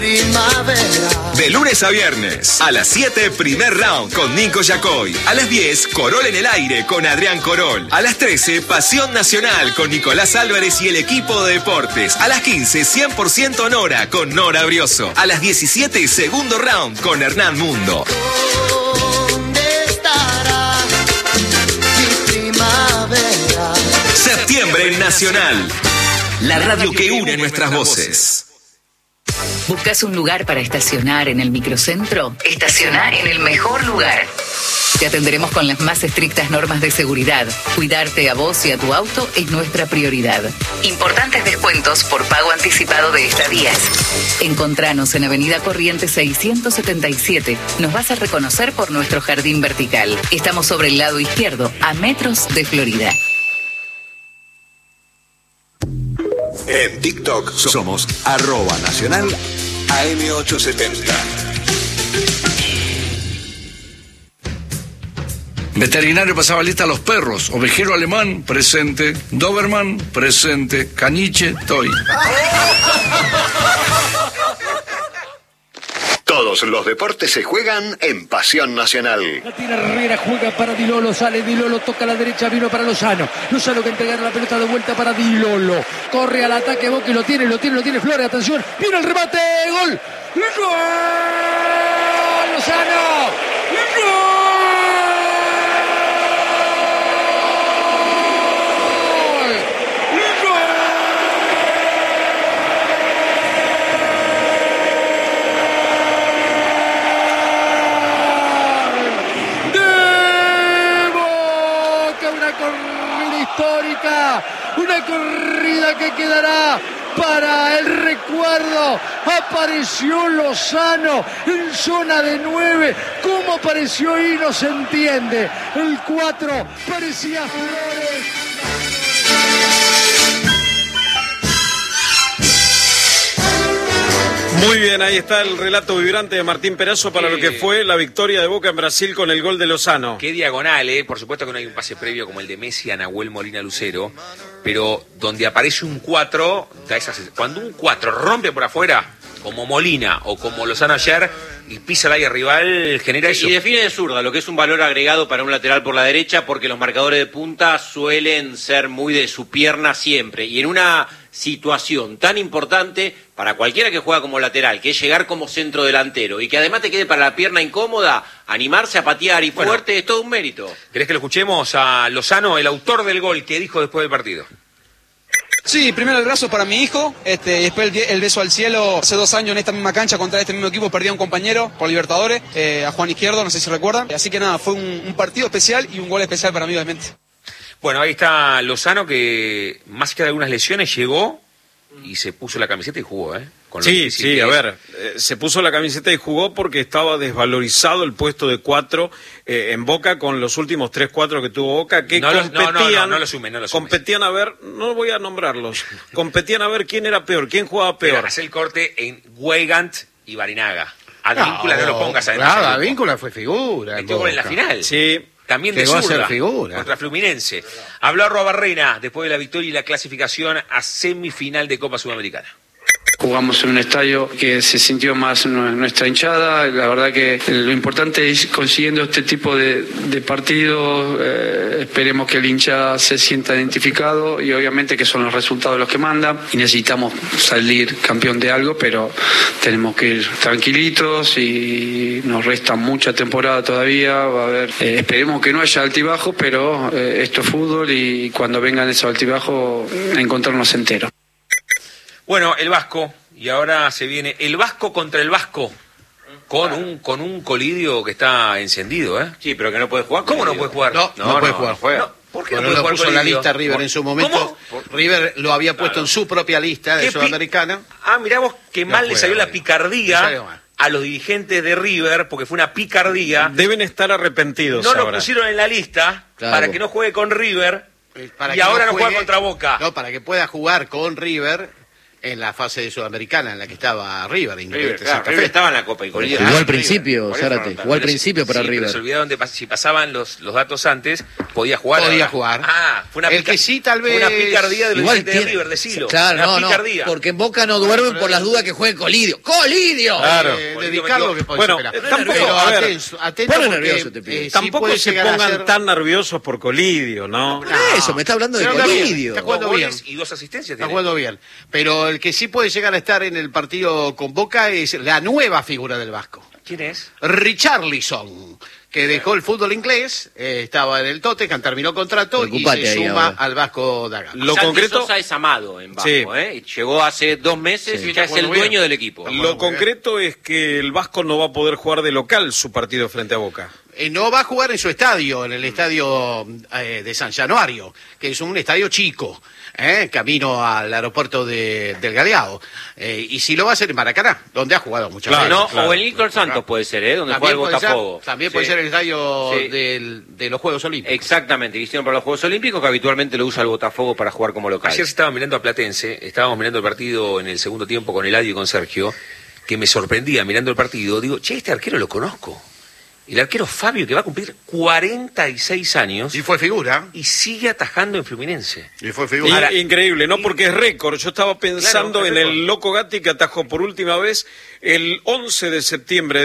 Primavera. De lunes a viernes, a las 7, primer round con Nico Yacoy. A las 10, Corol en el aire con Adrián Corol. A las 13, Pasión Nacional con Nicolás Álvarez y el equipo de deportes. A las 15, 100% Nora con Nora Brioso. A las 17, segundo round con Hernán Mundo. ¿Dónde estará mi primavera? Septiembre Nacional. La radio que une nuestras voces. ¿Buscas un lugar para estacionar en el microcentro? Estaciona en el mejor lugar. Te atenderemos con las más estrictas normas de seguridad. Cuidarte a vos y a tu auto es nuestra prioridad. Importantes descuentos por pago anticipado de estadías. Encontranos en Avenida Corrientes 677. Nos vas a reconocer por nuestro jardín vertical. Estamos sobre el lado izquierdo, a metros de Florida. En TikTok somos @nacional AM870. Veterinario pasaba lista a los perros. Ovejero alemán, presente. Doberman, presente. Caniche, toy. Todos los deportes se juegan en Pasión Nacional. La tira Herrera, juega para Di Lolo, sale Di Lolo, toca a la derecha, vino para Lozano. Lozano que entregará la pelota de vuelta para Di Lolo. Corre al ataque, Boca y lo tiene Flores, atención, viene el remate, gol. ¡Gol! ¡Lozano! ¡Gol! Histórica, una corrida que quedará para el recuerdo. Apareció Lozano en zona de 9. ¿Cómo apareció ahí? No se entiende. El 4 parecía Flores. Muy bien, ahí está el relato vibrante de Martín Perazo para lo que fue la victoria de Boca en Brasil con el gol de Lozano. Qué diagonal, por supuesto que no hay un pase previo como el de Messi a Nahuel Molina Lucero, pero donde aparece un 4, cuando un 4 rompe por afuera, como Molina o como Lozano ayer, y pisa el área rival, genera eso. Y define de zurda, lo que es un valor agregado para un lateral por la derecha, porque los marcadores de punta suelen ser muy de su pierna siempre, y en una situación tan importante para cualquiera que juega como lateral, que es llegar como centro delantero y que además te quede para la pierna incómoda, animarse a patear y fuerte, es todo un mérito. ¿Querés que lo escuchemos a Lozano, el autor del gol, que dijo después del partido? Sí, primero el abrazo para mi hijo, después el beso al cielo. Hace 2 años en esta misma cancha contra este mismo equipo perdí a un compañero por Libertadores, a Juan Izquierdo, no sé si recuerdan. Así que nada, fue un partido especial y un gol especial para mí, obviamente. Bueno, ahí está Lozano, que más que de algunas lesiones llegó y se puso la camiseta y jugó, Sí, a ver, se puso la camiseta y jugó porque estaba desvalorizado el puesto de 4 en Boca con los últimos 3-4 que tuvo Boca, que no competían, lo sume. Competían a ver, no voy a nombrarlos, competían a ver quién era peor, quién jugaba peor. Hace el corte en Weigand y Barinaga. Advíncula no lo pongas adentro. Claro, Advíncula fue figura. Metió gol en la final. Sí. También de zurda, contra Fluminense. Habló Arrobarrena después de la victoria y la clasificación a semifinal de Copa Sudamericana. Jugamos en un estadio que se sintió más nuestra hinchada. La verdad que lo importante es consiguiendo este tipo de partidos. Esperemos que el hincha se sienta identificado y obviamente que son los resultados los que mandan. Y necesitamos salir campeón de algo, pero tenemos que ir tranquilitos y nos resta mucha temporada todavía. Va a haber, esperemos que no haya altibajos, pero esto es fútbol y cuando vengan esos altibajos encontrarnos enteros. Bueno, el Vasco, y ahora se viene el Vasco contra el Vasco, con un colidio que está encendido, Sí, pero que no puede jugar. ¿Cómo no puede jugar? No puede jugar. No, ¿por qué no puede lo jugar puso en la lista River ¿Cómo? en su momento. River lo había puesto en su propia lista de Sudamericana. Mirá vos, que mal le salió la picardía a los dirigentes de River, porque fue una picardía. Deben estar arrepentidos No ahora. lo pusieron en la lista para que no juegue con River y ahora no juega contra Boca. No, para que pueda jugar con River. en la fase de Sudamericana en la que estaba River. River estaba en la Copa y Colombia. Jugó al principio, Zárate. Jugó al principio para River. Pero se olvidaron si pasaban los datos antes, podía jugar. Podía jugar. Fue una que sí, tal vez. Fue una picardía de los Igual de River, decilo. Claro, no, porque en Boca no duermen por las dudas que juegue Colidio. ¡Colidio! Claro. Dedicarlo que bueno, tampoco, a ver, atento nervioso, te pido. Tampoco se pongan tan nerviosos por Colidio, ¿no? Por eso, me está hablando de Colidio. Está jugando bien. Y 2 asistencias. Está jugando bien. Pero el que sí puede llegar a estar en el partido con Boca es la nueva figura del Vasco. ¿Quién es? Richarlison, que dejó el fútbol inglés, estaba en el Tottenham, terminó contrato y se suma al Vasco da Gama. Lo concreto Sosa es amado en Vasco, sí. Llegó hace 2 meses y ya es el dueño del equipo. Lo concreto es que el Vasco no va a poder jugar de local su partido frente a Boca. No va a jugar en su estadio, en el estadio de San Januario, que es un estadio chico, camino al aeropuerto del Galeao. Y sí lo va a hacer en Maracaná, donde ha jugado muchas veces. O en Nicol Santos puede ser, donde juega el Botafogo. También puede ser el estadio de los Juegos Olímpicos. Exactamente, que hicieron para los Juegos Olímpicos, que habitualmente lo usa el Botafogo para jugar como local. Ayer estaba mirando a Platense, estábamos mirando el partido en el segundo tiempo con Eladio y con Sergio, que me sorprendía mirando el partido. Digo, este arquero lo conozco. El arquero Fabio, que va a cumplir 46 años. Y fue figura. Y sigue atajando en Fluminense. Y fue figura. Increíble, ¿no? Porque es récord. Yo estaba pensando en el Loco Gatti, que atajó por última vez el 11 de septiembre de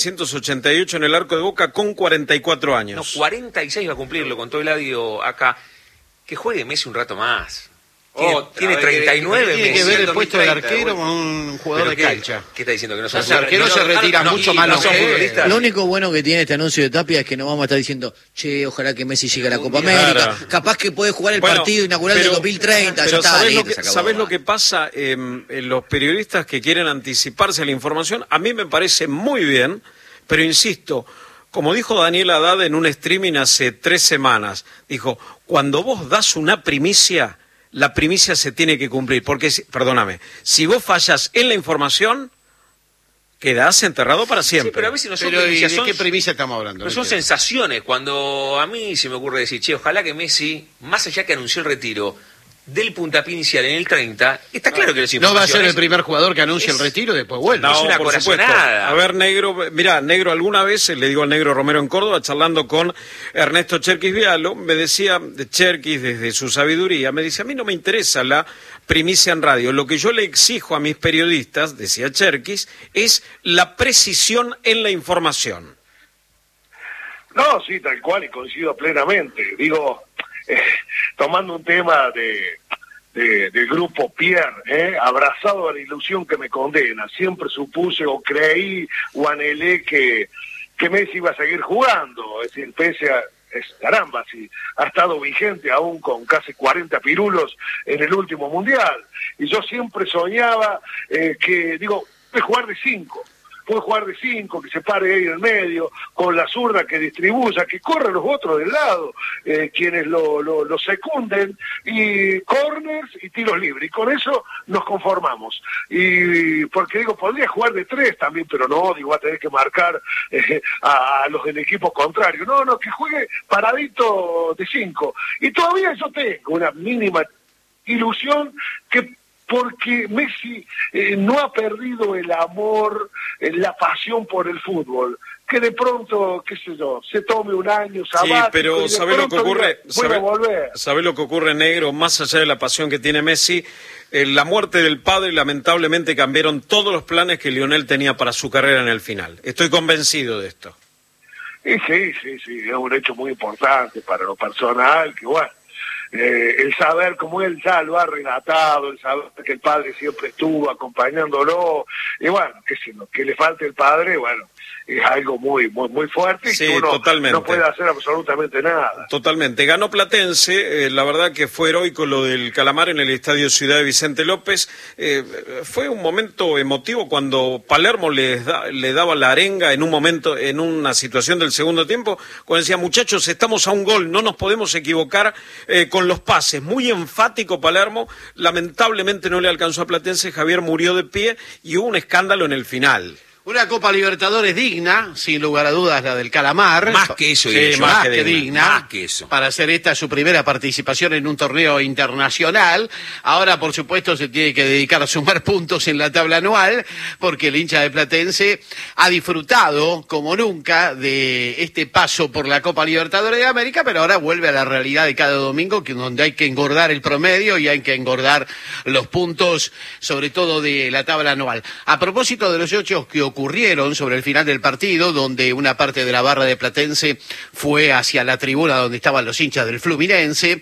1988 en el Arco de Boca con 44 años. No, 46 va a cumplir, lo contó Eladio acá. Que juegue Messi un rato más. Tiene 39. Tiene que ver el puesto del arquero con un jugador de cancha. ¿Qué está diciendo? Que no son el arquero se retira mucho más futbolistas. Lo único bueno que tiene este anuncio de Tapia es que no vamos a estar diciendo, ojalá que Messi llegue a la Copa América. Capaz que puede jugar el partido inaugural del 2030. Pero ¿sabés lo que pasa? Los periodistas que quieren anticiparse a la información, a mí me parece muy bien, pero insisto, como dijo Daniel Haddad en un streaming hace 3 semanas, dijo, cuando vos das una primicia, la primicia se tiene que cumplir, porque, perdóname, si vos fallas en la información, quedás enterrado para siempre. Sí, pero a veces no son primicias. ¿De qué primicia estamos hablando? No son sensaciones. Cuando a mí se me ocurre decir, ojalá que Messi, más allá que anunció el retiro, del puntapié inicial en el 30, está claro que los no va a ser el primer jugador que anuncie el retiro y después vuelve. No, es una corazonada. A ver, Negro, mirá, Negro, alguna vez, le digo al Negro Romero en Córdoba, charlando con Ernesto Cherkis Vialo, me decía, de Cherkis, desde su sabiduría, me dice, a mí no me interesa la primicia en radio, lo que yo le exijo a mis periodistas, decía Cherkis, es la precisión en la información. No, sí, tal cual, y coincido plenamente. Digo, tomando un tema del grupo Pierre, abrazado a la ilusión que me condena, siempre supuse o creí o anhelé que Messi iba a seguir jugando, es decir, pese a, caramba, si ha estado vigente aún con casi 40 pirulos en el último mundial, y yo siempre soñaba puede jugar de 5, que se pare ahí en el medio, con la zurda que distribuya, que corra los otros del lado, quienes lo secunden, y corners y tiros libres, y con eso nos conformamos. Y porque podría jugar de 3 también, pero no, va a tener que marcar a los del equipo contrario. No, que juegue paradito de 5. Y todavía yo tengo una mínima ilusión porque Messi no ha perdido el amor, la pasión por el fútbol, que de pronto, se tome un año sabático. Sí, pero ¿sabés lo que ocurre? ¿Sabés lo que ocurre, Negro? Más allá de la pasión que tiene Messi, la muerte del padre lamentablemente cambiaron todos los planes que Lionel tenía para su carrera en el final. Estoy convencido de esto. Sí, es un hecho muy importante para lo personal, que bueno, el saber como él ya lo ha relatado, el saber que el padre siempre estuvo acompañándolo, y bueno, que le falte el padre, bueno, es algo muy fuerte, sí, y que uno totalmente. No puede hacer absolutamente nada. Totalmente. Ganó Platense, la verdad que fue heroico lo del Calamar en el Estadio Ciudad de Vicente López. Fue un momento emotivo cuando Palermo le daba la arenga en un momento, en una situación del segundo tiempo, cuando decía, muchachos, estamos a un gol, no nos podemos equivocar con los pases. Muy enfático Palermo, lamentablemente no le alcanzó a Platense, Javier murió de pie y hubo un escándalo en el final. Una Copa Libertadores digna, sin lugar a dudas, la del Calamar. Más que eso, sí, más que digna. Más que eso. Para hacer esta su primera participación en un torneo internacional. Ahora, por supuesto, se tiene que dedicar a sumar puntos en la tabla anual, porque el hincha de Platense ha disfrutado, como nunca, de este paso por la Copa Libertadores de América, pero ahora vuelve a la realidad de cada domingo, donde hay que engordar el promedio y hay que engordar los puntos, sobre todo de la tabla anual. A propósito de los hechos que ocurrieron sobre el final del partido, donde una parte de la barra de Platense fue hacia la tribuna donde estaban los hinchas del Fluminense,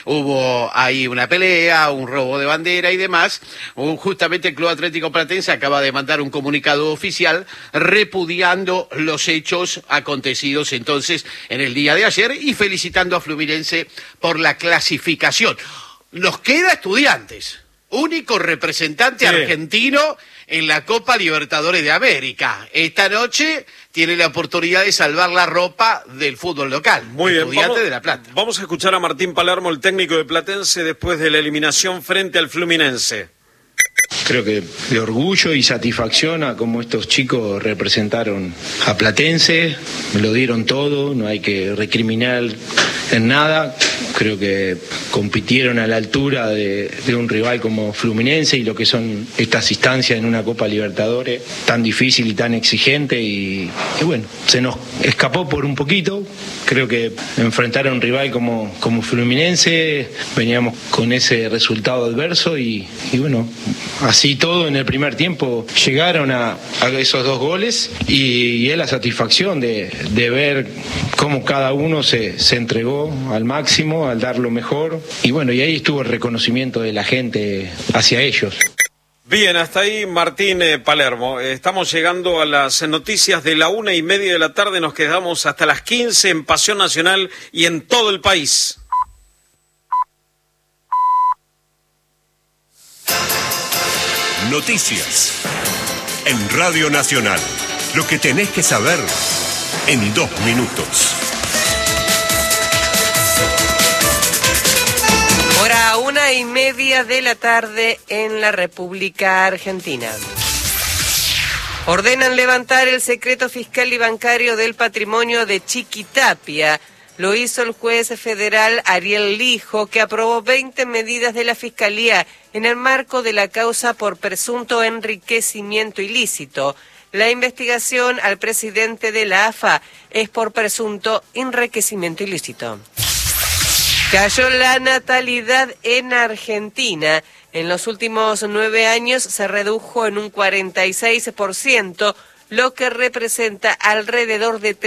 hubo ahí una pelea, un robo de bandera y demás. Justamente el Club Atlético Platense acaba de mandar un comunicado oficial repudiando los hechos acontecidos entonces en el día de ayer y felicitando a Fluminense por la clasificación. Nos queda Estudiantes, único representante argentino en la Copa Libertadores de América. Esta noche tiene la oportunidad de salvar la ropa del fútbol local. Muy bien, Estudiantes de La Plata. Vamos a escuchar a Martín Palermo, el técnico de Platense, después de la eliminación frente al Fluminense. Creo que de orgullo y satisfacción a cómo estos chicos representaron a Platense, me lo dieron todo, no hay que recriminar en nada. Creo que compitieron a la altura de un rival como Fluminense y lo que son estas instancias en una Copa Libertadores tan difícil y tan exigente y bueno, se nos escapó por un poquito. Creo que enfrentar a un rival como Fluminense, veníamos con ese resultado adverso y bueno, así todo en el primer tiempo llegaron a esos 2 goles y es la satisfacción de ver cómo cada uno se entregó al máximo, al dar lo mejor y bueno, y ahí estuvo el reconocimiento de la gente hacia ellos. Bien, hasta ahí Martín Palermo. Estamos llegando a las noticias de la 1:30 de la tarde. Nos quedamos hasta las 15 en Pasión Nacional y en todo el país. Noticias en Radio Nacional. Lo que tenés que saber en 2 minutos. Hora 1:30 de la tarde en la República Argentina. Ordenan levantar el secreto fiscal y bancario del patrimonio de Chiquitapia. Lo hizo el juez federal Ariel Lijo, que aprobó 20 medidas de la Fiscalía en el marco de la causa por presunto enriquecimiento ilícito. La investigación al presidente de la AFA es por presunto enriquecimiento ilícito. Cayó la natalidad en Argentina. En los últimos 9 años se redujo en un 46%, lo que representa alrededor de